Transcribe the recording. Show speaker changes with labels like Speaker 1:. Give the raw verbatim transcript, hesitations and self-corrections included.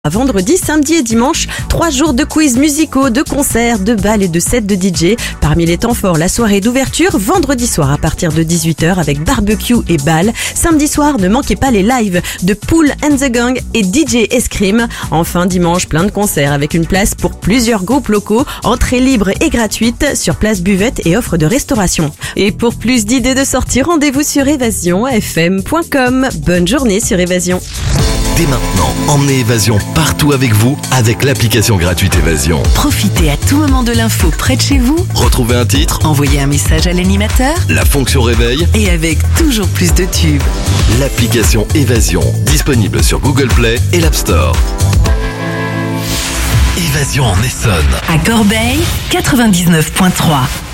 Speaker 1: Vendredi, samedi et dimanche, trois jours de quiz musicaux, de concerts, de bals et de sets de D J. Parmi les temps forts, la soirée d'ouverture, vendredi soir à partir de dix-huit heures avec barbecue et bal. Samedi soir, ne manquez pas les lives de Pool and the Gang et D J Escrime. Enfin, dimanche, plein de concerts avec une place pour plusieurs groupes locaux, entrée libre et gratuite sur place buvette et offre de restauration. Et pour plus d'idées de sortie, rendez-vous sur évasion f m point com. Bonne journée sur Évasion.
Speaker 2: Dès maintenant, emmenez Évasion partout avec vous avec l'application gratuite Évasion.
Speaker 3: Profitez à tout moment de l'info près de chez vous.
Speaker 2: Retrouvez un titre,
Speaker 3: Envoyez un message à l'animateur.
Speaker 2: la fonction réveil,
Speaker 3: Et avec toujours plus de tubes.
Speaker 2: l'application Évasion, disponible sur Google Play et l'App Store. Évasion en Essonne.
Speaker 3: À Corbeil, quatre-vingt-dix-neuf virgule trois.